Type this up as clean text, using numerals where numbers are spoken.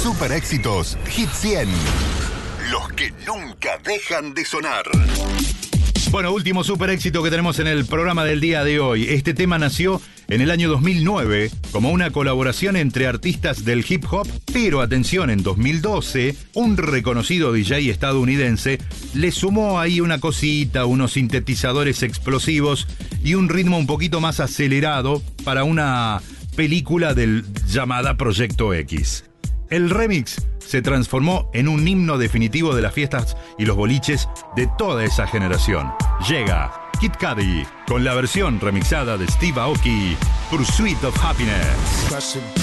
Super éxitos Hit 100. Los que nunca dejan de sonar. Bueno, último super éxito que tenemos en el programa del día de hoy. Este tema nació en el año 2009 como una colaboración entre artistas del hip hop, pero atención, en 2012 un reconocido DJ estadounidense le sumó ahí una cosita, unos sintetizadores explosivos y un ritmo un poquito más acelerado para una película llamada Proyecto X. El remix se transformó en un himno definitivo de las fiestas y los boliches de toda esa generación. Llega Kid Cudi con la versión remixada de Steve Aoki, Pursuit of Happiness.